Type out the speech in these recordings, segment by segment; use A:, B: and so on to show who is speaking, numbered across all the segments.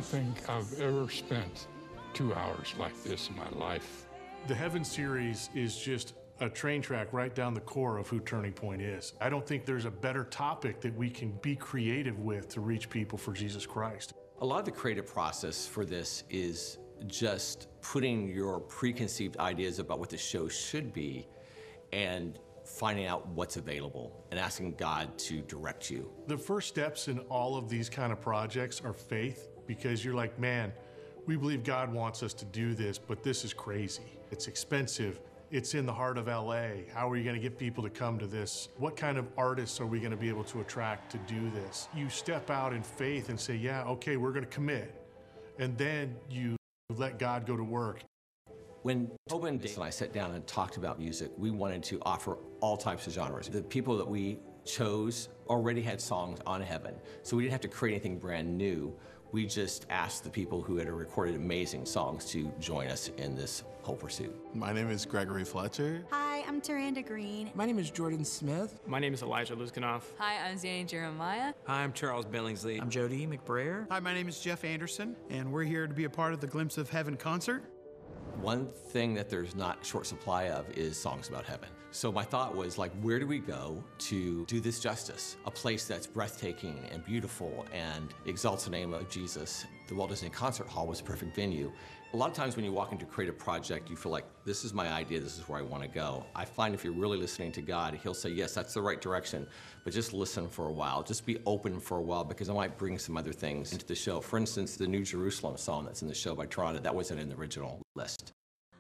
A: think I've ever spent 2 hours like this in my life.
B: The Heaven series is just a train track right down the core of who Turning Point is. I don't think there's a better topic that we can be creative with to reach people for Jesus Christ.
C: A lot of the creative process for this is just putting your preconceived ideas about what the show should be and finding out what's available and asking God to direct you.
B: The first steps in all of these kind of projects are faith, because you're like, man, we believe God wants us to do this, but this is crazy. It's expensive. It's in the heart of LA. How are you going to get people to come to this? What kind of artists are we going to be able to attract to do this? You step out in faith and say, yeah, okay, we're going to commit. And then you let God go to work.
C: When Tobin and I sat down and talked about music, we wanted to offer all types of genres. The people that we chose already had songs on Heaven, so we didn't have to create anything brand new. We just asked the people who had recorded amazing songs to join us in this whole pursuit.
D: My name is Gregory Fletcher.
E: Hi, I'm Taranda Green.
F: My name is Jordan Smith.
G: My name is Elijah Luzganoff.
H: Hi, I'm Zanny Jeremiah.
I: Hi, I'm Charles Billingsley.
F: I'm Jody McBrayer.
J: Hi, my name is Jeff Anderson, and we're here to be a part of the Glimpse of Heaven concert.
C: One thing that there's not short supply of is songs about heaven. So my thought was, like, where do we go to do this justice? A place that's breathtaking and beautiful and exalts the name of Jesus. The Walt Disney Concert Hall was a perfect venue. A lot of times when you walk into a creative project, you feel like, this is my idea, this is where I want to go. I find if you're really listening to God, He'll say, yes, that's the right direction, but just listen for a while. Just be open for a while, because I might bring some other things into the show. For instance, the New Jerusalem song that's in the show by Toronto, that wasn't in the original list.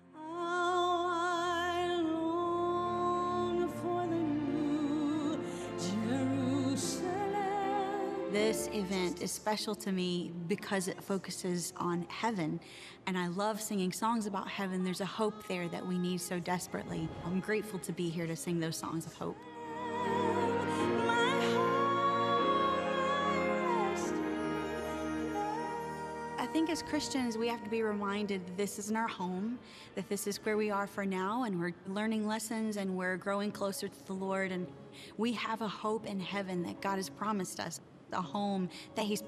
E: This event is special to me because it focuses on heaven, and I love singing songs about heaven. There's a hope there that we need so desperately. I'm grateful to be here to sing those songs of hope. I think as Christians, we have to be reminded that this isn't our home, that this is where we are for now, and we're learning lessons and we're growing closer to the Lord, and we have a hope in heaven that God has promised us, a home that He's